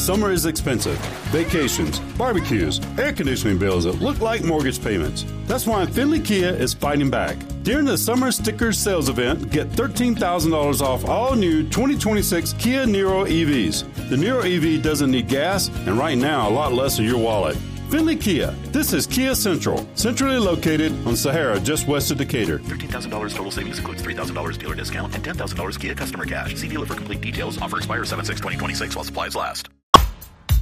Summer is expensive. Vacations, barbecues, air conditioning bills that look like mortgage payments. That's why Finley Kia is fighting back. During the Summer Stickers Sales Event, get $13,000 off all new 2026 Kia Niro EVs. The Niro EV doesn't need gas, and right now, a lot less in your wallet. Finley Kia. This is Kia Central, centrally located on Sahara, just west of Decatur. $13,000 total savings includes $3,000 dealer discount and $10,000 Kia customer cash. See dealer for complete details. Offer expires 7/6/2026 while supplies last.